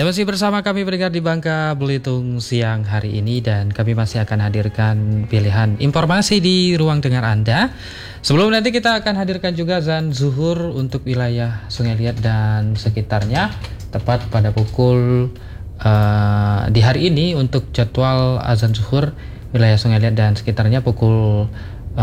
Anda masih bersama kami pendengar di Bangka Belitung siang hari ini, dan kami masih akan hadirkan pilihan informasi di ruang dengar Anda. Sebelum nanti kita akan hadirkan juga azan zuhur untuk wilayah Sungai Liat dan sekitarnya, tepat pada pukul di hari ini untuk jadwal azan zuhur wilayah Sungai Liat dan sekitarnya pukul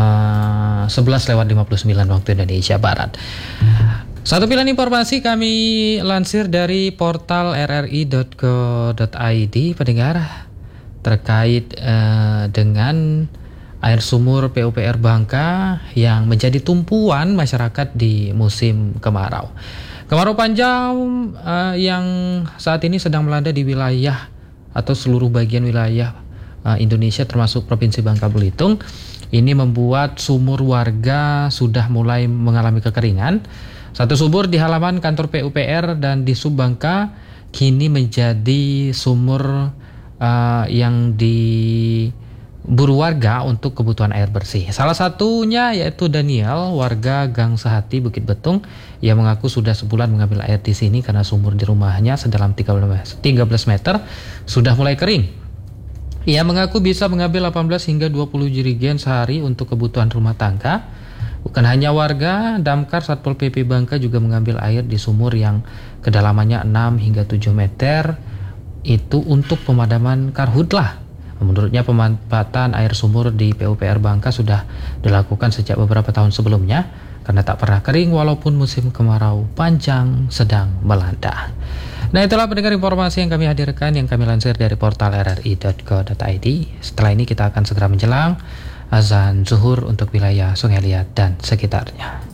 11:59 waktu Indonesia Barat. Satu pilihan informasi kami lansir dari portal rri.co.id pendengar terkait dengan air sumur PUPR Bangka yang menjadi tumpuan masyarakat di musim kemarau. Kemarau panjang yang saat ini sedang melanda di wilayah atau seluruh bagian wilayah Indonesia termasuk Provinsi Bangka Belitung ini membuat sumur warga sudah mulai mengalami kekeringan. Satu sumur di halaman kantor PUPR dan di Bangka kini menjadi sumur yang diburu warga untuk kebutuhan air bersih. Salah satunya yaitu Daniel, warga Gang Sehati, Bukit Betung, yang mengaku sudah sebulan mengambil air di sini karena sumur di rumahnya sedalam 13 meter sudah mulai kering. Ia mengaku bisa mengambil 18 hingga 20 jerigen sehari untuk kebutuhan rumah tangga. Bukan hanya warga, Damkar Satpol PP Bangka juga mengambil air di sumur yang kedalamannya 6 hingga 7 meter itu untuk pemadaman karhutlah. Menurutnya pemanfaatan air sumur di PUPR Bangka sudah dilakukan sejak beberapa tahun sebelumnya karena tak pernah kering walaupun musim kemarau panjang sedang melanda. Nah, itulah pendengar informasi yang kami hadirkan, yang kami lansir dari portal rri.co.id. Setelah ini kita akan segera menjelang azan zuhur untuk wilayah Sungai Liat dan sekitarnya.